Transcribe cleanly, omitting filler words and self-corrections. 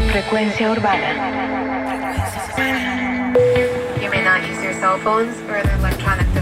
Frecuencia urbana. You may not use your cell phones or other electronic